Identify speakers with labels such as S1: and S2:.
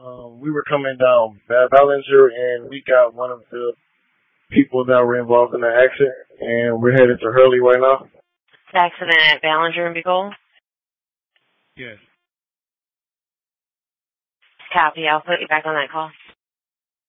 S1: We were coming down Ballinger, and we got one of the people that were involved in the accident, and we're headed to Hurley right now.
S2: The accident at Ballinger and Beagle?
S1: Yes.
S2: Copy. I'll put you back on that call.